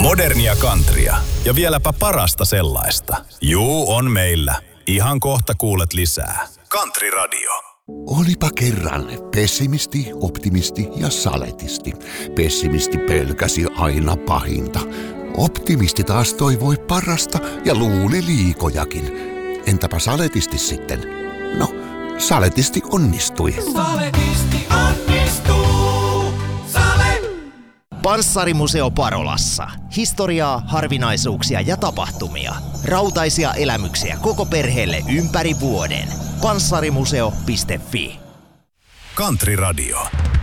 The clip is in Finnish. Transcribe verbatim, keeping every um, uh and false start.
Modernia countrya ja vieläpä parasta sellaista. Juu, on meillä. Ihan kohta kuulet lisää. Country Radio. Olipa kerran pessimisti, optimisti ja saletisti. Pessimisti pelkäsi aina pahinta. Optimisti taas toivoi parasta ja luuli liikojakin. Entäpä saletisti sitten? No, saletisti onnistui. Saletisti onnistuu. Sale! Panssarimuseo Parolassa. Historiaa, harvinaisuuksia ja tapahtumia. Rautaisia elämyksiä koko perheelle ympäri vuoden. panssarimuseo piste fi. Country Radio.